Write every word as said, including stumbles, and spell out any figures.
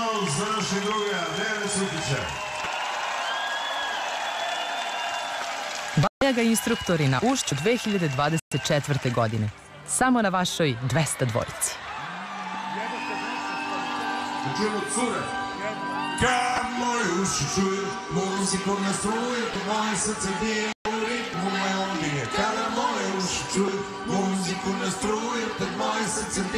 aplauz za našeg druga Dejana Sutića. Balja ga instruktori na Ušću dve hiljade dvadeset četvrte. godine. Samo na vašoj dvesta dvojici. Čujemo cure. Kad moje uši čuju muziku na struju, to moje srce bije u ritmu melodije. Kada moje uši čuju muziku na struju, to moje srce bije